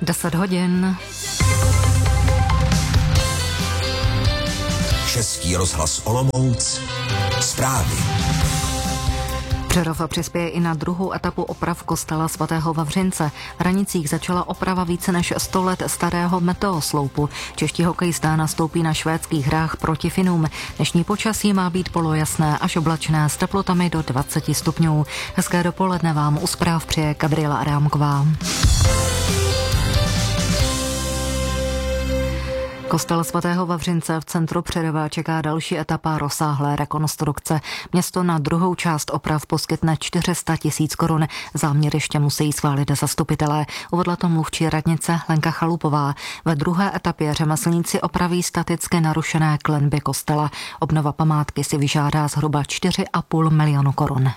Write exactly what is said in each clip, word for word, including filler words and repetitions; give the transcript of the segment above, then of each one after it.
deset hodin. Český rozhlas Olomouc. Zprávy. Přerov přispěje i na druhou etapu oprav kostela svatého Vavřince. V Hranicích začala oprava více než sto let starého meteosloupu. Čeští hokejisté nastoupí na švédských hrách proti Finům. Dnešní počasí má být polojasné až oblačné s teplotami do dvacet stupňů. Hezké dopoledne vám u zpráv přeje Gabriela Adámková. Kostel svatého Vavřince v centru Přerova čeká další etapa rozsáhlé rekonstrukce. Město na druhou část oprav poskytne čtyři sta tisíc korun. Záměr ještě musí schválit zastupitelé. Uvedla to mluvčí radnice Lenka Chalupová. Ve druhé etapě řemeslníci opraví staticky narušené klenby kostela. Obnova památky si vyžádá zhruba čtyři a půl milionu korun.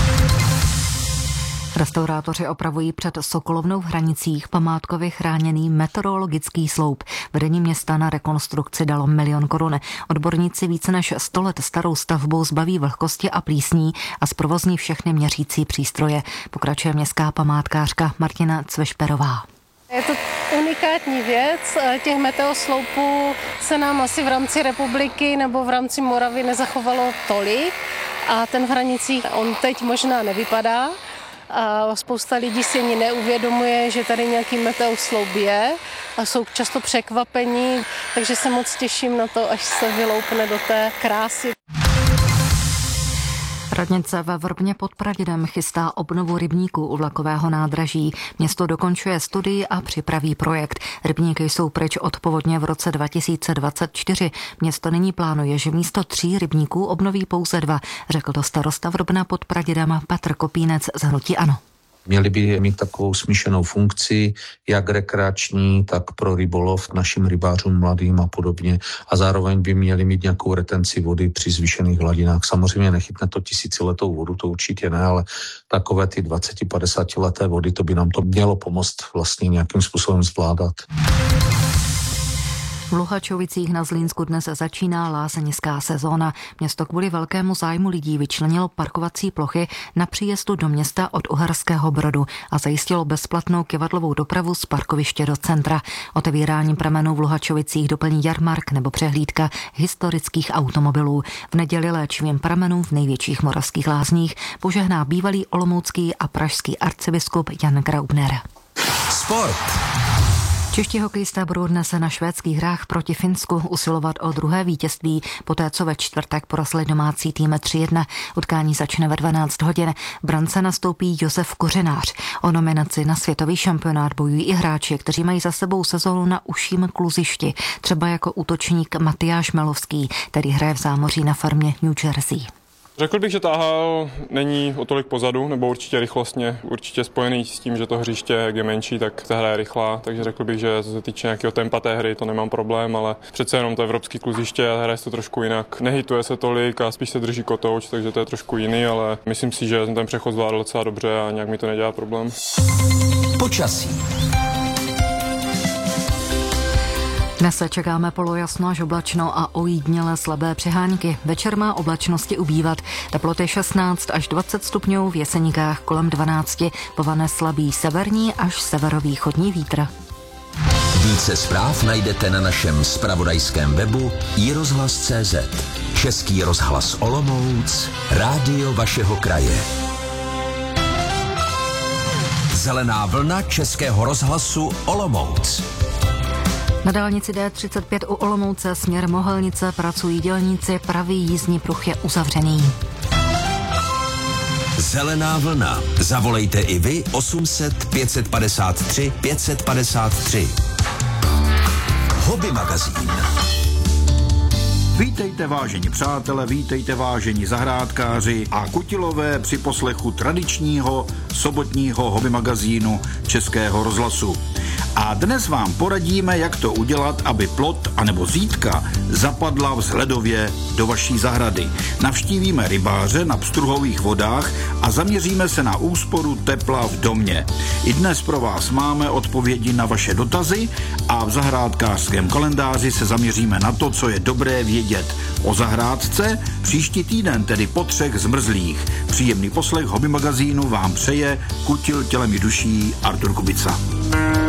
Restaurátoři opravují před Sokolovnou v Hranicích památkově chráněný meteorologický sloup. Vedení města na rekonstrukci dalo milion korun. Odborníci více než sto let starou stavbou zbaví vlhkosti a plísní a zprovozní všechny měřící přístroje. Pokračuje městská památkářka Martina Cvešperová. Je to unikátní věc. Těch meteosloupů se nám asi v rámci republiky nebo v rámci Moravy nezachovalo tolik. A ten v Hranicích, on teď možná nevypadá. A spousta lidí si ani neuvědomuje, že tady nějaký meteosloup je a jsou často překvapení, takže se moc těším na to, až se vyloupne do té krásy. Radnice ve Vrbně pod Pradědem chystá obnovu rybníků u vlakového nádraží. Město dokončuje studii a připraví projekt. Rybníky jsou pryč od povodně v roce dva tisíce dvacet čtyři. Město nyní plánuje, že místo tří rybníků obnoví pouze dva, řekl to starosta Vrbna pod Pradědem Petr Kopínec z hnutí ANO. Měli by mít takovou smíšenou funkci, jak rekreační, tak pro rybolov našim rybářům mladým a podobně. A zároveň by měli mít nějakou retenci vody při zvýšených hladinách. Samozřejmě nechytne to tisíciletou vodu, to určitě ne, ale takové ty dvacet až padesát leté vody, to by nám to mělo pomoct vlastně nějakým způsobem zvládat. V Luhačovicích na Zlínsku dnes začíná lázeňská sezóna. Město kvůli velkému zájmu lidí vyčlenilo parkovací plochy na příjezdu do města od Uherského Brodu a zajistilo bezplatnou kyvadlovou dopravu z parkoviště do centra. Otevírání pramenů v Luhačovicích doplní jarmark nebo přehlídka historických automobilů. V neděli léčivým pramenům v největších moravských lázních požehná bývalý olomoucký a pražský arcibiskup Jan Graubner. Sport. Čeští hokejisté budou dnes na švédských hrách proti Finsku usilovat o druhé vítězství, poté co ve čtvrtek porazili domácí tým tři jedna. Utkání začne ve dvanáct hodin. V brance nastoupí Josef Kořenář. O nominaci na světový šampionát bojují i hráči, kteří mají za sebou sezónu na užším kluzišti, třeba jako útočník Matyáš Melovský, který hraje v zámoří na farmě New Jersey. Řekl bych, že Táhal není o tolik pozadu, nebo určitě rychlostně, určitě spojený s tím, že to hřiště, jak je menší, tak ta hra je rychlá, takže řekl bych, že co se týče nějakého tempa té hry, to nemám problém, ale přece jenom to evropský kluziště a hraje se to trošku jinak. Nehituje se tolik a spíš se drží kotouč, takže to je trošku jiný, ale myslím si, že jsem ten přechod zvládl docela dobře a nějak mi to nedělá problém. Počasí. Dnes se čekáme polojasno až oblačno a ojídnělé slabé přehánky. Večer má oblačnosti ubývat. Teploty šestnáct až dvacet stupňů, v Jeseníkách kolem dvanáct. Povane slabý severní až severovýchodní vítr. Více zpráv najdete na našem zpravodajském webu i rozhlas tečka cé zet. Český rozhlas Olomouc, rádio vašeho kraje. Zelená vlna Českého rozhlasu Olomouc. Na dálnici D třicet pět u Olomouce směr Mohelnice pracují dělníci, pravý jízdní pruh je uzavřený. Zelená vlna. Zavolejte i vy osm set pět padesát tři pět padesát tři. Hobby magazín. Vítejte vážení přátelé, vítejte vážení zahrádkáři a kutilové při poslechu tradičního sobotního hobby magazínu Českého rozhlasu. A dnes vám poradíme, jak to udělat, aby plot anebo zítka zapadla vzhledově do vaší zahrady. Navštívíme rybáře na pstruhových vodách a zaměříme se na úsporu tepla v domě. I dnes pro vás máme odpovědi na vaše dotazy a v zahrádkářském kalendáři se zaměříme na to, co je dobré vědět o zahrádce příští týden, tedy po třech zmrzlých. Příjemný poslech hobby magazínu vám přeje kutil tělem i duší Artur Kubica.